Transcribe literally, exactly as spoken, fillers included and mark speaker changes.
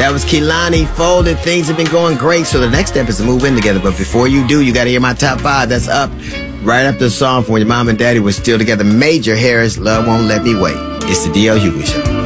Speaker 1: That was Kehlani Folded. Things have been going great, so the next step is to move in together. But before you do, you got to hear my top five. That's up right after the song from when your mom and daddy were still together. Major Harris, Love Won't Let Me Wait. It's the D L Hughley Show.